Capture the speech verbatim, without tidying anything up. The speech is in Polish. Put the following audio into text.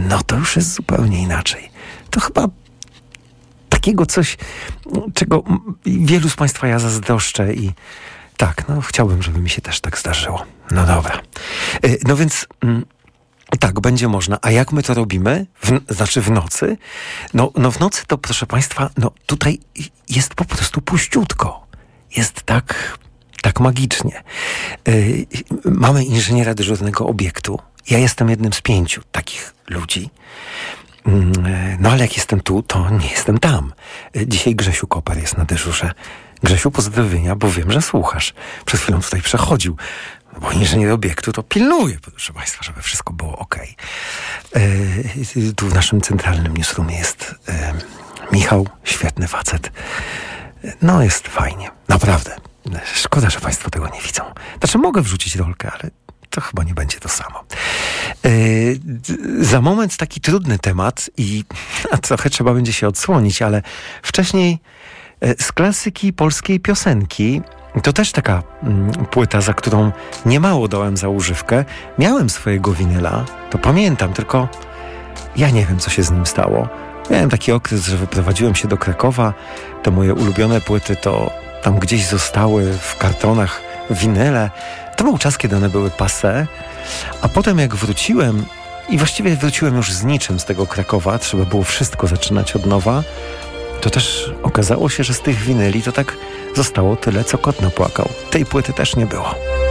no to już jest zupełnie inaczej. To chyba takiego coś, czego wielu z Państwa ja zazdroszczę i tak, no chciałbym, żeby mi się też tak zdarzyło. No dobra. No więc tak, będzie można. A jak my to robimy? W, znaczy w nocy? No, no w nocy to, proszę Państwa, no tutaj jest po prostu puściutko. Jest tak, tak magicznie. Yy, mamy inżyniera dyżurnego obiektu. Ja jestem jednym z pięciu takich ludzi. Yy, no ale jak jestem tu, to nie jestem tam. Yy, dzisiaj Grzesiu Koper jest na dyżurze. Grzesiu, pozdrowienia, bo wiem, że słuchasz. Przed chwilą tutaj przechodził. Bo inżynier obiektu to pilnuje, proszę Państwa, żeby wszystko było okej. Yy, tu w naszym centralnym newsroomie jest yy, Michał, świetny facet. No jest fajnie, naprawdę. Szkoda, że Państwo tego nie widzą. Znaczy mogę wrzucić rolkę, ale to chyba nie będzie to samo. Yy, za moment taki trudny temat i a trochę trzeba będzie się odsłonić, ale wcześniej yy, z klasyki polskiej piosenki. To też taka mm, płyta, za którą niemało dałem za używkę. Miałem swojego winyla, to pamiętam, tylko ja nie wiem, co się z nim stało. Miałem taki okres, że wyprowadziłem się do Krakowa. Te moje ulubione płyty to tam gdzieś zostały w kartonach, winyle. To był czas, kiedy one były passé. A potem jak wróciłem, i właściwie wróciłem już z niczym z tego Krakowa, trzeba było wszystko zaczynać od nowa, to też okazało się, że z tych winyli to tak zostało tyle, co kot napłakał. Tej płyty też nie było.